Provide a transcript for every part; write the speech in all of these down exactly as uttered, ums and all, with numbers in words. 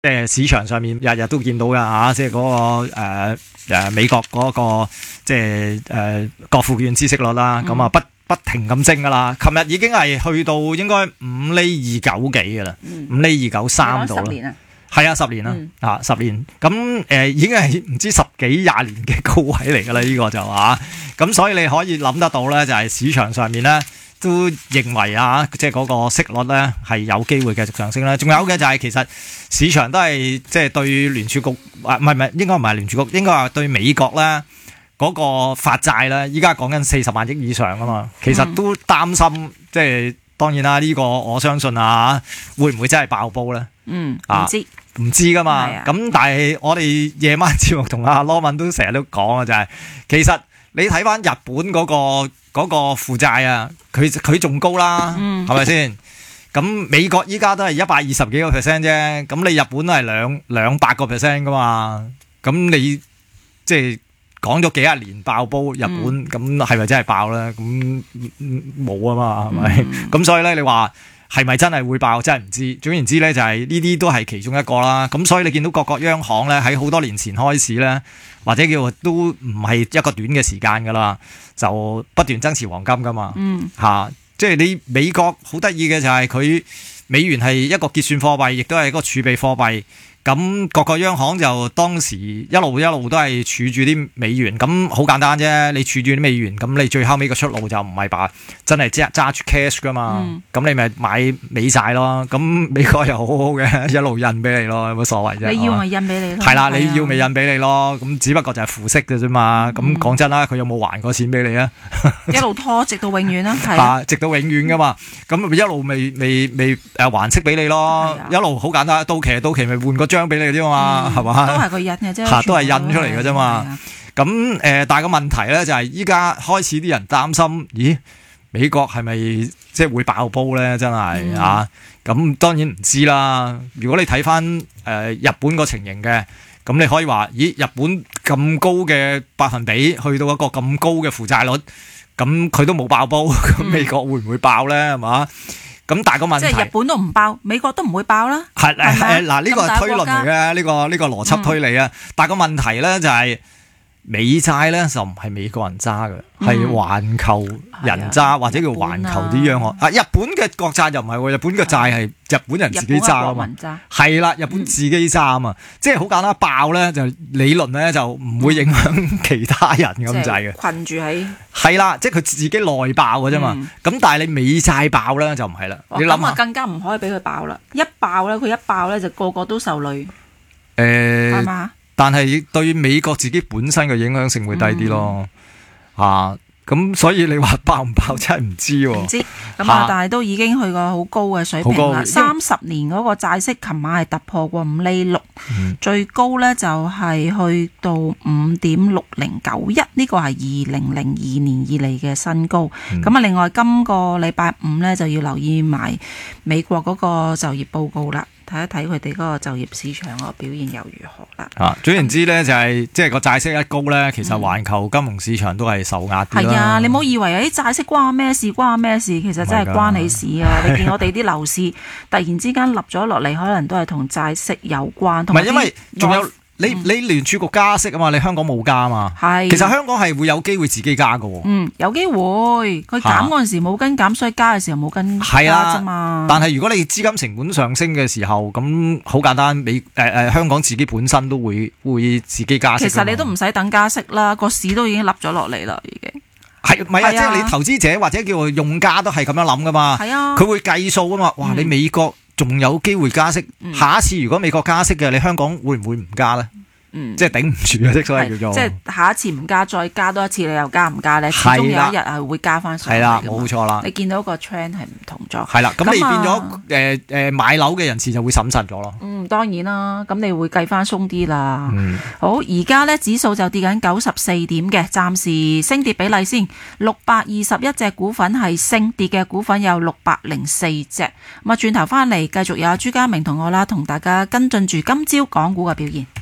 即係市場上面日日都見到㗎嚇，即係嗰個誒誒美國嗰個即係誒國庫券孳息率啦，咁啊不不停咁升㗎啦。琴日已經係去到應該五厘二九幾㗎啦，五厘二九三度啦。係啊，十年啦，嗯、啊十年，咁誒、呃、已經係唔知十幾廿年嘅高位嚟㗎啦，呢、呢個就啊，咁所以你可以諗得到咧，就係、係、市場上面咧都認為啊，即係嗰個息率咧係有機會繼續上升啦。仲有嘅就係其實市場都係即係對聯儲局啊，唔係唔係應該唔係聯儲局，應該話對美國咧嗰個發債咧，依家講緊四十萬億以上啊嘛，其實都擔心即係當然啦，呢、呢個我相信啊，會唔會真係爆煲咧？ 嗯， 唔知。 唔知噶嘛，咁、啊、但係我哋夜晚節目同阿羅文都成日都講啊，就係、是、其實你睇翻日本嗰、那個嗰、那個負債啊，佢佢仲高啦，係咪先？咁美國依家都係一百二十幾個 percent 啫，咁你日本都係兩兩百個 percent 噶嘛，咁你即係講咗幾十年爆煲日本，咁係咪真係爆咧？咁冇啊嘛，係咪？咁、嗯、所以咧，你話。係咪真係會爆？真係唔知。總言之咧，就係呢啲都係其中一個啦。咁所以你見到各國央行咧喺好多年前開始咧，或者叫都唔係一個短嘅時間噶啦，就不斷增持黃金噶嘛。嗯，嚇、啊，即係你美國好得意嘅就係佢美元係一個結算貨幣，亦都係一個儲備貨幣。咁各個央行就當時一路一路都係儲住啲美元，咁好簡單啫。你儲住啲美元，咁你最後尾個出路就唔係把真係揸揸住 cash 噶嘛。咁、嗯、你咪買美債咯。咁美國又好好嘅，一路印俾你咯，有乜所謂啫？你要咪印俾你咯。係啦，你要咪印俾你咯。咁只不過就係付息嘅啫嘛。咁講、嗯、真啦，佢有冇還過錢俾你啊？ 一路拖直到永遠啦，係啊，直到永遠噶嘛。咁咪一路未未未誒還息俾你咯。一路好簡單，到期到期咪換個張俾你啫嘛，係嘛、嗯？都係佢印嘅啫，嚇都係印出嚟嘅啫嘛。咁誒、呃，但係個問題咧就係依家開始啲人擔心，咦？美國係咪即係會爆煲咧？真係、嗯、啊！咁當然唔知啦。如果你睇翻誒日本個情形嘅，咁你可以話，咦？日本咁高嘅百分比，去到一個咁高嘅負債率，咁佢都冇爆煲，咁、嗯、美國會唔會爆咧？係嘛？咁但係個問題， 即係日本都唔爆，美國都唔會爆啦。 係誒嗱，呢個係推論嚟嘅，呢個呢個邏輯推理啊。嗯、但係個問題咧就係、是、美債咧就唔係美國人揸嘅，係、嗯、環球人揸、啊、或者叫環球啲央行。啊，日本嘅國債又唔係喎，日本嘅債係日本人自己揸啊嘛。係啦，日本自己揸啊嘛，即係好簡單，爆咧就理論咧就唔會影響其他人咁滯嘅。困住喺係啦，即係佢自己內爆嘅啫嘛。咁、嗯、但係你美債爆咧就唔係啦。你諗下， 更加唔可以俾佢爆啦！一爆咧，佢一爆咧就個個都受累。 誒、呃，係嘛？但係對美國自己本身嘅影響性會低啲咯。嗯、啊！咁所以你話爆唔爆真係唔知喎，唔知咁啊！但係都已經去過好高嘅水平啦。三十年嗰個債息，琴晚係突破過五厘六，嗯，最高咧就係去到五點六零九一，呢個係二零零二年以嚟嘅新高。咁啊，嗯，另外今個禮拜五咧就要留意埋美國嗰個就業報告啦。睇一睇佢哋嗰個就業市場個表現又如何啦。啊，總言之咧就係即係個債息一高咧，其實環球金融市場都係受壓啲啦。係啊，你唔好以為啲債息關我咩事，關我咩事，其實真係關你事啊！你見我哋啲樓市突然之間立咗落嚟，可能都係同債息有關。同埋因為仲有。你你聯儲局加息啊嘛，你香港冇加啊嘛，係其實香港係會有機會自己加㗎喎。嗯，有機會，佢減嗰陣時冇跟減，所以加嘅時候冇跟加啫嘛。但係如果你資金成本上升嘅時候，咁好簡單，美誒誒香港自己本身都會會自己加息。其實你都唔使等加息啦，個市都已經立咗落嚟啦，已經。係唔係啊？即係你投資者或者叫做用家都係咁樣諗噶嘛。係啊，佢會計數啊嘛。哇！你美國仲有機會加息，嗯、下一次如果美國加息嘅，你香港會唔會唔加咧？嗯，即係頂唔住啊！即所謂叫做，即係下一次唔加，再加多一次，你又加唔加咧？始終有一日係會加翻上嚟。係啦，冇錯啦。你見到個 trend 係唔同咗。係啦，咁你變咗誒誒買樓嘅人士就會審慎咗咯。嗯，當然啦，咁你會計翻鬆啲啦。嗯，好，而家咧指數就跌緊九十四點嘅，暫時升跌比例先，六百二十一隻股份係升，跌嘅股份有六百零四隻。咁啊，轉頭翻嚟繼續有朱家明同我啦，同大家跟進住今朝港股嘅表現。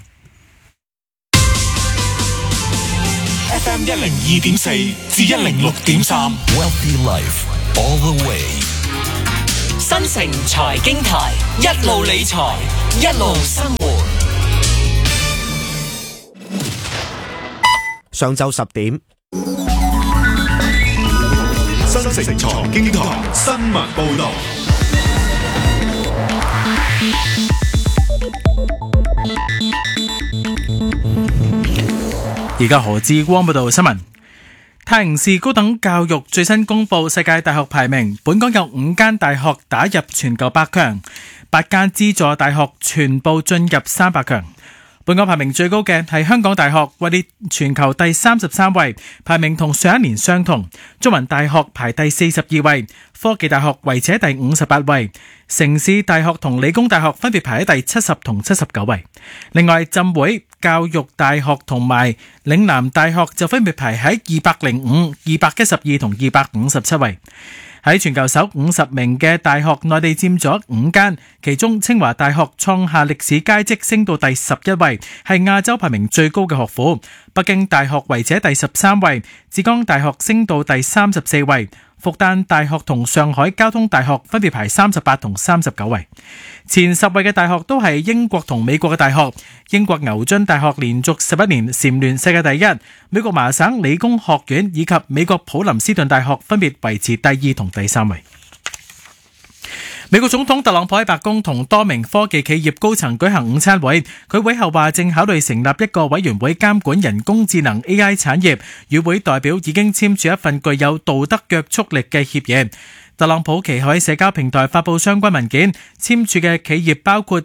F M 一零二點四至一零六點三 Wealthy Life All the Way 新城財經台，一路理財，一路生活。 上晝十點， 新城財經台新聞報道。 而家何志光報道新聞。泰晤士高等教育最新公布世界大學排名，本港有五間大學打入全球百強，八間資助大學全部進入三百強。本港排名最高嘅係香港大學，位列全球第三十三位，排名同上一年相同。中文大學排第四十二位，科技大學維持喺第五十八位，城市大學同理工大學分別排喺第七十同七十九位。另外，浸會、教育大學同埋嶺南大學就分別排喺二百零五、二百一十二同二百五十七位。喺全球首五十名嘅大學，內地佔咗五間，其中清華大學創下歷史佳績，升到第十一位，係亞洲排名最高嘅學府。北京大學維持喺第十三位，浙江大學升到第三十四位，復旦大學同上海交通大學分別排三十八同三十九位。前十位嘅大學都係英國同美國嘅大學，英國牛津大學連續十一年蟬聯世界第一，美國麻省理工學院以及美國普林斯頓大學分別維持第二同第三位。美國總統特朗普喺白宮同多名科技企業高層舉行午餐會，佢會後話正考慮成立一個委員會監管人工智能 A I 產業，與會代表已經簽署一份具有道德約束力嘅協議。特朗普其後喺社交平台發布相關文件，簽署嘅企業包括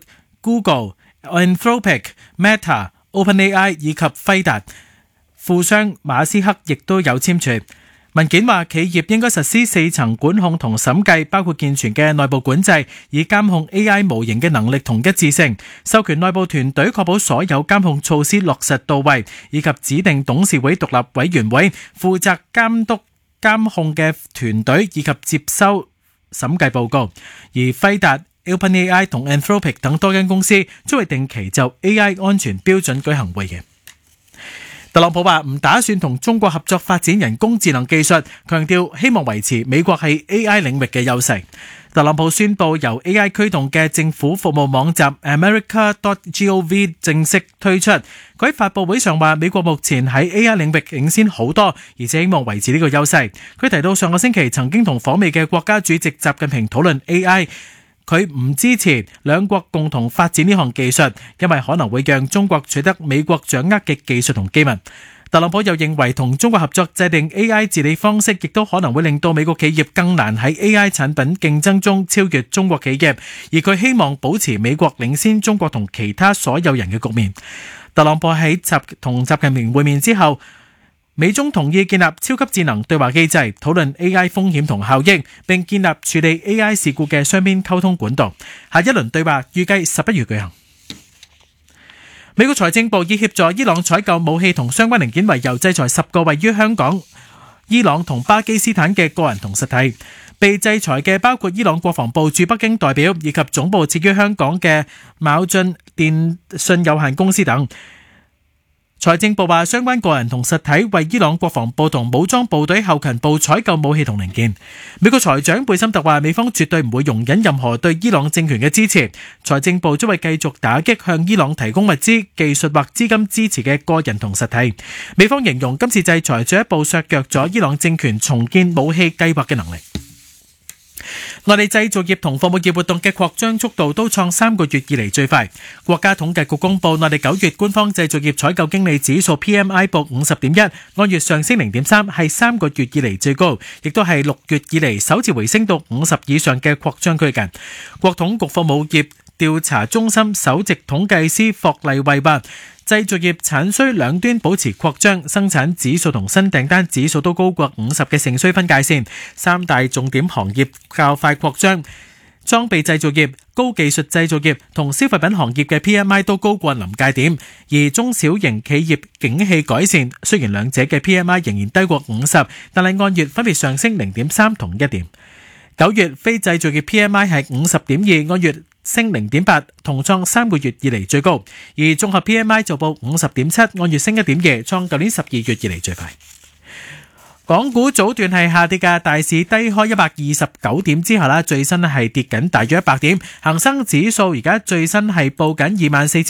Google、Anthropic、Meta、OpenAI 以及輝達，富商馬斯克亦都有簽署。文件話，企業應該實施四層管控同審計，包括健全嘅內部管制，以監控 A I 模型嘅能力同一致性，授權內部團隊確保所有監控措施落實到位，以及指定董事會獨立委員會負責監督監控嘅團隊以及接收審計報告。而輝達、OpenAI 同 Anthropic 等多間公司將會定期就 A I 安全標準舉行會議。特朗普話唔打算同中國合作發展人工智能技術，強調希望維持美國喺 A I 領域嘅優勢。特朗普宣布由 A I 驅動嘅政府服務網站 America dot gov 正式推出。佢喺發佈會上話，美國目前喺 A I 領域領先好多，而且希望維持呢個優勢。佢提到上個星期曾經同訪美嘅國家主席習近平討論 A I。佢唔支持兩國共同發展呢項技術，因為可能會讓中國取得美國掌握嘅技術同機密。特朗普又認為同中國合作制定 A I 治理方式，亦都可能會令到美國企業更難喺 A I 產品競爭中超越中國企業，而佢希望保持美國領先中國同其他所有人嘅局面。特朗普喺習同習近平會面之後，美中同意建立超級智能對話機制，討論 A I 風險同效益，並建立處理 A I 事故嘅雙邊溝通管道。下一輪對話預計十一月舉行。美國財政部以協助伊朗採購武器同相關零件為由，制裁十個位於香港、伊朗同巴基斯坦嘅個人同實體。被制裁嘅包括伊朗國防部駐北京代表以及總部設於香港嘅卯進電信有限公司等。財政部話，相關個人同實體為伊朗國防部同武裝部隊後勤部採購武器同零件。美國財長貝森特話，美方絕對唔會容忍任何對伊朗政權嘅支持。財政部將會繼續打擊向伊朗提供物資、技術或資金支持嘅個人同實體。美方形容今次制裁進一步削弱咗伊朗政權重建武器計劃嘅能力。內地製造業同服務業活動嘅擴張速度都創三個月以嚟最快。國家統計局公布，內地九月官方製造業採購經理指數 P M I 報五十點一，按月上升零點三，係三個月以嚟最高，亦都係六月以嚟首次回升到五十以上嘅擴張區間。國統局服務業調查中心首席統計師霍麗慧話，製造業產需兩端保持擴張，生產指數同新訂單指數都高過五十嘅盛需分界線，三大重點行業較快擴張。裝備製造業、高技術製造業同消費品行業嘅 P M I 都高過臨界點，而中小型企業景氣改善，雖然兩者嘅 P M I 仍然低過五十，但係按月分別上升零點三同一點。九月非製造業 P M I 係五十點二，按月升零點八，同創三個月以嚟最高，而綜合 P M I 就報五十點七，按月升一點二，創舊年十二月以嚟最快。 港股早段係下跌嘅，大市低開一百二十九點之後啦，最新係跌緊大約一百點，恒生指數而家最新係報緊二萬四千